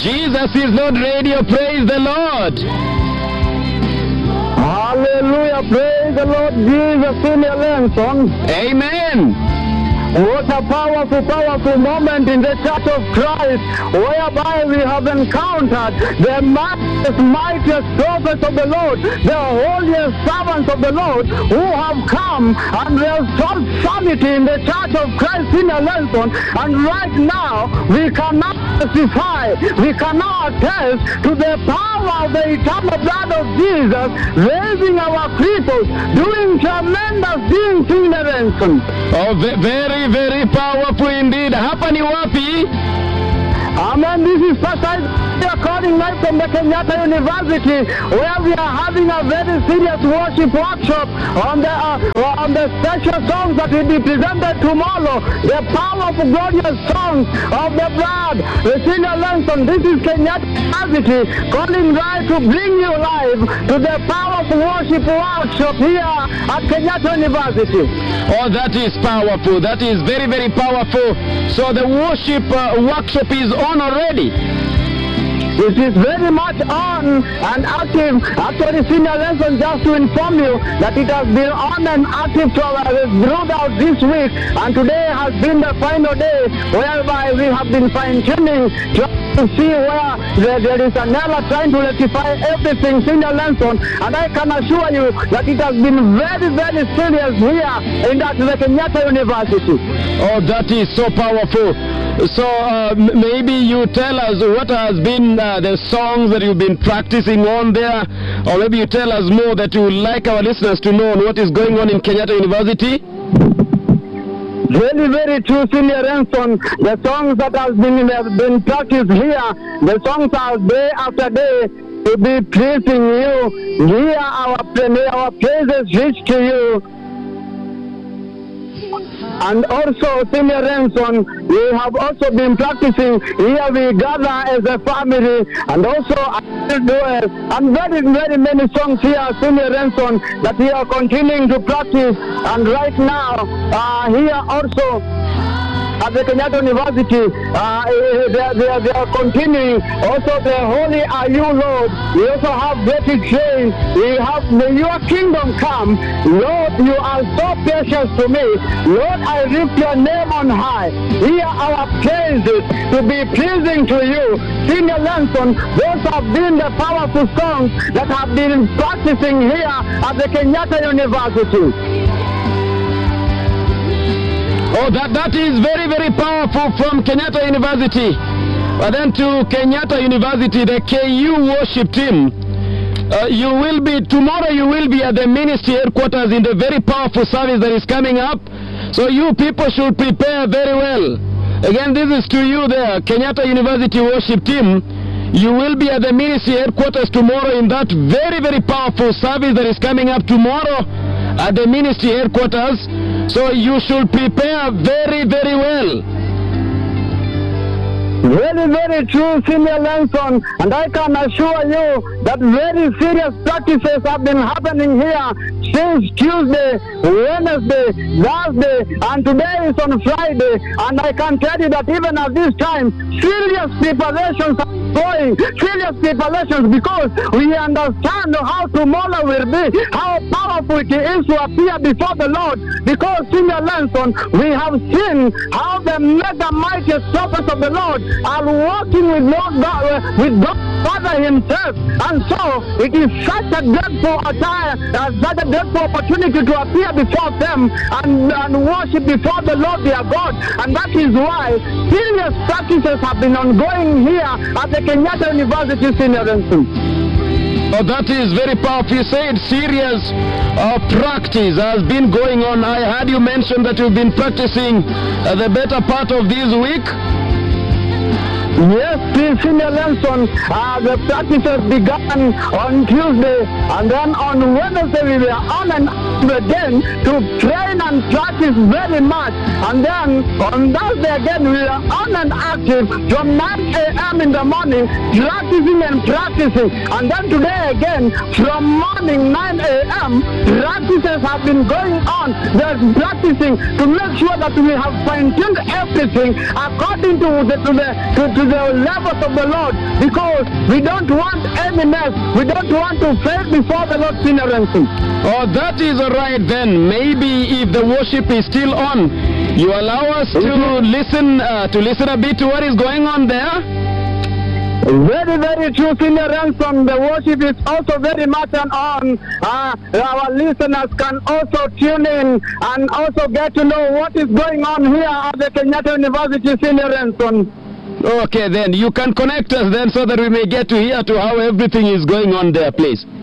Jesus is Lord Radio. Praise the Lord. Hallelujah. Praise the Lord Jesus in your Lenson. Amen. What a powerful, powerful moment in the Church of Christ, whereby we have encountered the mightiest prophets of the Lord, the holiest servants of the Lord, who have come and restored sanity in the Church of Christ in Lenson. And right now, we cannot testify, we cannot attest to the power of the eternal blood of Jesus, raising our people, doing tremendous things in Lenson. Oh, very, very powerful indeed. Hapa ni wapi? Amen. This is Pastor recording live from the Kenyatta University, where we are having a very serious worship workshop on the special songs that will be presented tomorrow. The powerful, glorious songs of the blood. Senior Lenson, this is Kenyatta University calling right to bring you live to the powerful worship workshop here at Kenyatta University. Oh, that is powerful. That is very, very powerful. So the worship workshop is on already. It is very much on and active. Actually, Senior Lenson, just to inform you that it has been on and active throughout this week, and today has been the final day whereby we have been fine-tuning to see where there is an error, trying to rectify everything, Senior Lenson. And I can assure you that it has been very, very serious here in the Kenyatta University. Oh, that is so powerful. So maybe you tell us what has been the songs that you've been practicing on there, or maybe you tell us more that you would like our listeners to know on what is going on in Kenyatta University. Very, very true, Senior Lenson. The songs that have been practiced here, the songs are day after day to be pleasing you. Here our praises reach to you. And also, Senior Lenson, we have also been practicing. Here we gather as a family, and also and very, very many songs here, Senior Lenson, that we are continuing to practice. And right now, here also at the Kenyatta University, they are continuing. Also, the Holy Are You, Lord. We also have Betty Jane. We have May Your Kingdom Come. Lord, you are so precious to me. Lord, I lift your name on high. Here our praises to be pleasing to you. Senior Lenson, those have been the powerful songs that have been practicing here at the Kenyatta University. Oh, that is very, very powerful from Kenyatta University. But then to Kenyatta University, the KU worship team, tomorrow you will be at the ministry headquarters in the very powerful service that is coming up. So you people should prepare very well. Again, this is to you there, Kenyatta University worship team. You will be at the ministry headquarters tomorrow in that very, very powerful service that is coming up tomorrow at the ministry headquarters. So you should prepare very, very well. Very, very true, Senior Lenson, and I can assure you that very serious practices have been happening here since Tuesday, Wednesday, Thursday, and today is on Friday. And I can tell you that even at this time, serious preparations are going, serious preparations, because we understand how tomorrow will be, how powerful it is to appear before the Lord. Because, Senior Lenson, we have seen how the mega mightiest prophets of the Lord are walking with God Father himself. And so it is such a dreadful opportunity to appear before them and worship before the Lord their God. And that is why serious practices have been ongoing here at the Kenyatta University, Senior Lenson. Oh, that is very powerful. You said serious practice has been going on. I heard you mention that you've been practicing the better part of this week. Yes, Senior Lenson, the practices began on Tuesday, and then on Wednesday we were on and again to train and practice very much. And then on Thursday again we were on and active from 9 a.m. in the morning, practicing and practicing. And then today again from morning 9 a.m. practices have been going on. There's practicing to make sure that we have fine-tuned everything according to the level service of the Lord, because we don't want any mess. We don't want to fail before the Lord, Senior Ransom. Oh, that is all right then. Maybe if the worship is still on, you allow us to listen a bit to what is going on there? Very, very true, Senior Ransom. The worship is also very much on. Our listeners can also tune in and also get to know what is going on here at the Kenyatta University, Senior Ransom. Okay, then you can connect us then so that we may get to hear to how everything is going on there, please.